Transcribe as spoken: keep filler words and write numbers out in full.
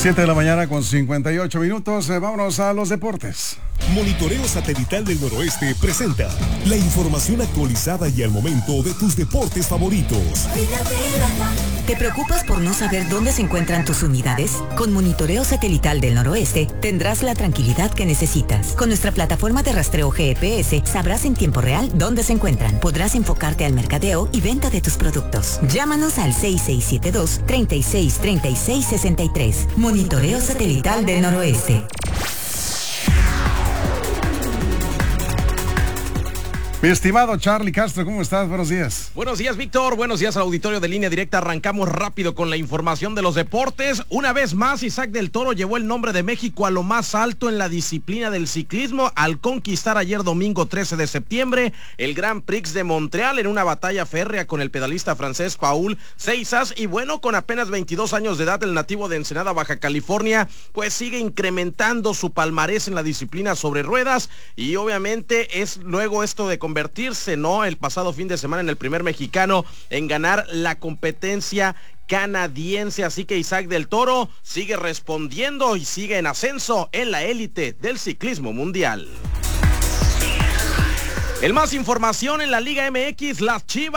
siete de la mañana con cincuenta y ocho minutos. Eh, vámonos a los deportes. Monitoreo Satelital del Noroeste presenta la información actualizada y al momento de tus deportes favoritos. ¿Te preocupas por no saber dónde se encuentran tus unidades? Con Monitoreo Satelital del Noroeste tendrás la tranquilidad que necesitas. Con nuestra plataforma de rastreo G P S sabrás en tiempo real dónde se encuentran. Podrás enfocarte al mercadeo y venta de tus productos. Llámanos al seis seis siete dos, tres seis tres seis seis tres. Monitoreo Satelital del Noroeste. Mi estimado Charlie Castro, ¿cómo estás? Buenos días. Buenos días, Víctor. Buenos días al auditorio de Línea Directa. Arrancamos rápido con la información de los deportes. Una vez más, Isaac del Toro llevó el nombre de México a lo más alto en la disciplina del ciclismo al conquistar ayer domingo trece de septiembre el Grand Prix de Montreal en una batalla férrea con el pedalista francés Paul Seisas. Y bueno, con apenas veintidós años de edad, el nativo de Ensenada, Baja California, pues sigue incrementando su palmarés en la disciplina sobre ruedas y obviamente es luego esto de convertirse, ¿no? El pasado fin de semana en el primer mexicano en ganar la competencia canadiense, así que Isaac del Toro sigue respondiendo y sigue en ascenso en la élite del ciclismo mundial. El más información en la Liga M X, las Chivas